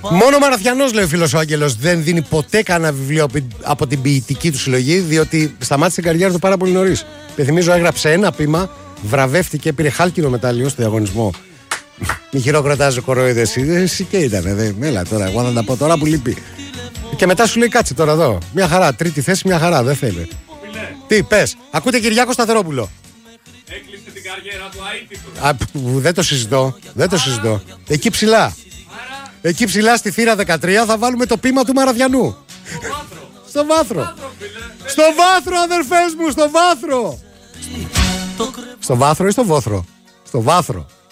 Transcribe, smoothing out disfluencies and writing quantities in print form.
Μόνο ο Μαραθιανός, λέει ο φίλος ο Άγγελος, δεν δίνει ποτέ κανένα βιβλίο από την ποιητική του συλλογή, διότι σταμάτησε την καριέρα του πάρα πολύ νωρίς. Επιθυμίζω, έγραψε ένα ποίημα, βραβεύτηκε, πήρε χάλκινο μετάλλιο στο διαγωνισμό. Μη χειροκροτάζει ο κοροϊδές, εσύ και ήταν. Έλα τώρα, εγώ θα τα πω τώρα που λείπει. Και μετά σου λέει κάτσε τώρα εδώ. Μια χαρά, τρίτη θέση, μια χαρά, δεν θέλει. Τι πες, ακούτε Κυριάκο Σταθερόπουλο. Έκλεισε την καριέρα του αίτητος. Δεν το συζητώ, δεν το συζητώ. Εκεί ψηλά. Εκεί ψηλά στη θύρα 13 θα βάλουμε το ποίημα του Μαραθιανού. Στο βάθρο. Στο βάθρο, αδερφές μου, στο βάθρο. Στο βάθρο ή στο βόθρο? Στο βάθρο.